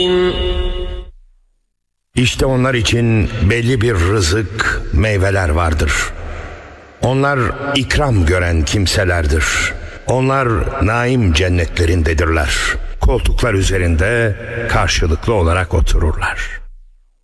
İşte onlar için belli bir rızık, meyveler vardır. Onlar ikram gören kimselerdir. Onlar naim cennetlerindedirler. Koltuklar üzerinde karşılıklı olarak otururlar.